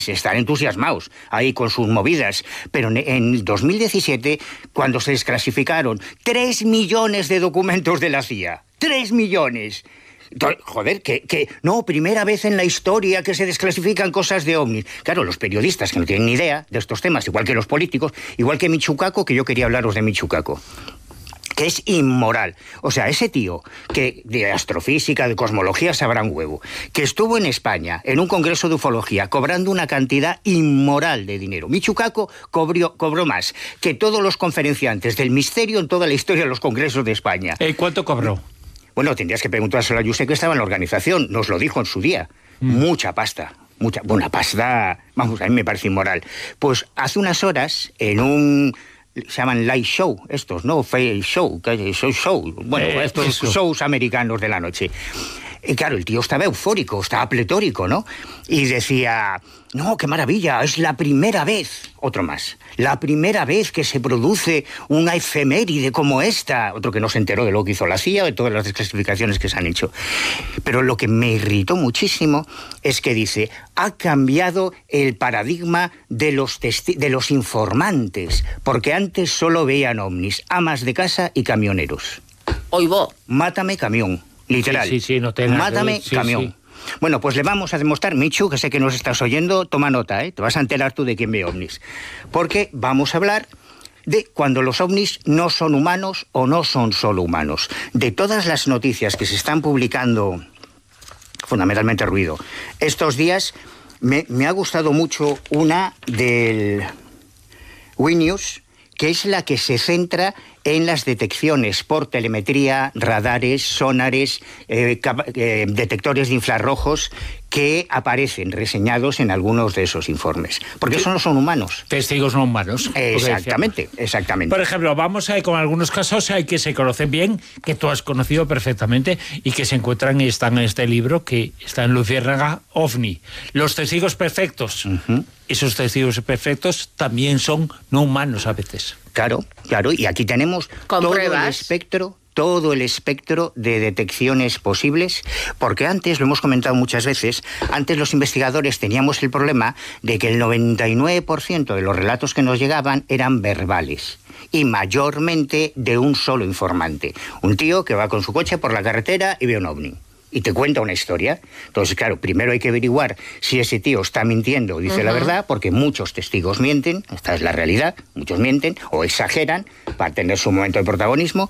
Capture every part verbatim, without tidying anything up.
están entusiasmados ahí con sus movidas, pero en dos mil diecisiete, cuando se desclasificaron tres millones de documentos de la C I A, tres millones... Joder, que, que no, primera vez en la historia que se desclasifican cosas de ovnis. Claro, los periodistas que no tienen ni idea de estos temas, igual que los políticos, igual que Michio Kaku, que yo quería hablaros de Michio Kaku, que es inmoral. O sea, ese tío que de astrofísica, de cosmología sabrá un huevo, que estuvo en España en un congreso de ufología cobrando una cantidad inmoral de dinero. Michio Kaku cobró, cobró más que todos los conferenciantes del misterio en toda la historia de los congresos de España. ¿Y cuánto cobró? Bueno, tendrías que preguntárselo a Josep, que estaba en la organización, nos lo dijo en su día. Mm. Mucha pasta, mucha, buena pasta, vamos, a mí me parece inmoral. Pues hace unas horas, en un, se llaman live show, estos, ¿no? Fail show, show, show, bueno, eh, estos eso. shows americanos de la noche. Y claro, el tío estaba eufórico, estaba pletórico, ¿no? Y decía, no, qué maravilla, es la primera vez, otro más, la primera vez que se produce una efeméride como esta, otro que no se enteró de lo que hizo la C I A, de todas las desclasificaciones que se han hecho. Pero lo que me irritó muchísimo es que dice, ha cambiado el paradigma de los, testi- de los informantes, porque antes solo veían ovnis, amas de casa y camioneros. Oigo. Mátame camión. Literal. Sí, sí, sí, no te Mátame, sí, camión. Sí. Bueno, pues le vamos a demostrar, Michu, que sé que nos estás oyendo, toma nota, ¿eh? Te vas a enterar tú de quién ve ovnis. Porque vamos a hablar de cuando los ovnis no son humanos o no son solo humanos. De todas las noticias que se están publicando, fundamentalmente ruido, estos días, me, me ha gustado mucho una del Winews, que es la que se centra en las detecciones por telemetría, radares, sonares, eh, cap- eh, detectores de infrarrojos que aparecen reseñados en algunos de esos informes. Porque eso no son humanos. Testigos no humanos. Exactamente, exactamente. Por ejemplo, vamos a ir con algunos casos hay que se conocen bien, que tú has conocido perfectamente y que se encuentran y están en este libro que está en Luciérnaga OVNI. Los testigos perfectos. Uh-huh. Esos testigos perfectos también son no humanos a veces. Claro, claro, y aquí tenemos todo el espectro, todo el espectro de detecciones posibles, porque antes, lo hemos comentado muchas veces, antes los investigadores teníamos el problema de que el noventa y nueve por ciento de los relatos que nos llegaban eran verbales, y mayormente de un solo informante. Un tío que va con su coche por la carretera y ve un ovni. Y te cuenta una historia. Entonces, claro, primero hay que averiguar si ese tío está mintiendo o dice uh-huh. la verdad, porque muchos testigos mienten, esta es la realidad, muchos mienten o exageran para tener su momento de protagonismo.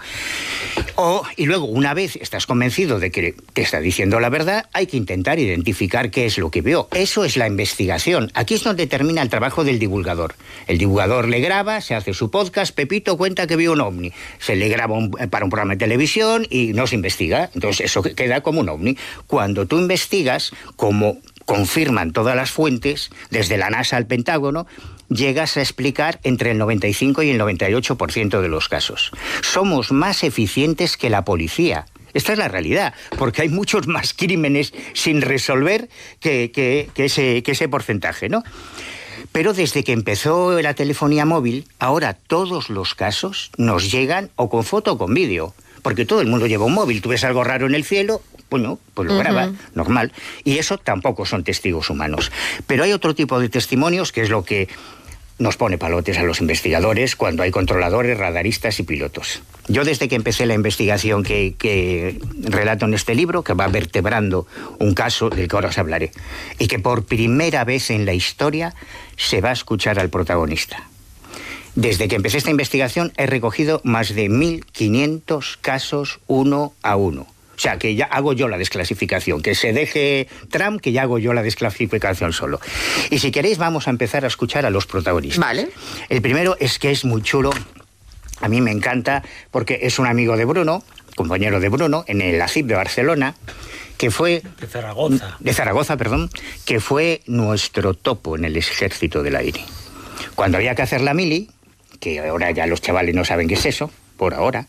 O, y luego, una vez estás convencido de que te está diciendo la verdad, hay que intentar identificar qué es lo que vio. Eso es la investigación. Aquí es donde termina el trabajo del divulgador. El divulgador le graba, se hace su podcast, Pepito cuenta que vio un ovni. Se le graba un, para un programa de televisión y no se investiga. Entonces, eso queda como un ovni. Cuando tú investigas, como confirman todas las fuentes, desde la NASA al Pentágono, llegas a explicar entre el noventa y cinco y el noventa y ocho por ciento de los casos. Somos más eficientes que la policía. Esta es la realidad, porque hay muchos más crímenes sin resolver que, que, que, ese, que ese porcentaje, ¿no? Pero desde que empezó la telefonía móvil, ahora todos los casos nos llegan o con foto o con vídeo. Porque todo el mundo lleva un móvil. Tú ves algo raro en el cielo, bueno, pues lo graba, uh-huh. normal. Y eso tampoco son testigos humanos. Pero hay otro tipo de testimonios que es lo que nos pone palotes a los investigadores cuando hay controladores, radaristas y pilotos. Yo desde que empecé la investigación que, que relato en este libro, que va vertebrando un caso del que ahora os hablaré, y que por primera vez en la historia se va a escuchar al protagonista. Desde que empecé esta investigación he recogido más de mil quinientos casos uno a uno. O sea, que ya hago yo la desclasificación, que se deje Trump, que ya hago yo la desclasificación solo. Y si queréis vamos a empezar a escuchar a los protagonistas. Vale. El primero es que es muy chulo, a mí me encanta, porque es un amigo de Bruno, compañero de Bruno, en el A C I P de Barcelona, que fue... De Zaragoza. De Zaragoza, perdón, que fue nuestro topo en el Ejército del Aire. Cuando había que hacer la mili, que ahora ya los chavales no saben qué es eso, por ahora,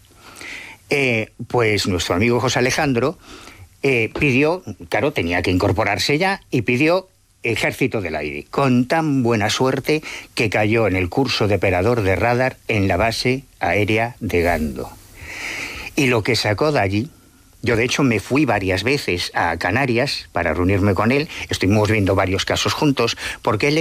eh, pues nuestro amigo José Alejandro eh, pidió, claro, tenía que incorporarse ya, y pidió Ejército del Aire, con tan buena suerte que cayó en el curso de operador de radar en la base aérea de Gando. Y lo que sacó de allí, Yo, de hecho, me fui varias veces a Canarias para reunirme con él. Estuvimos viendo varios casos juntos, porque él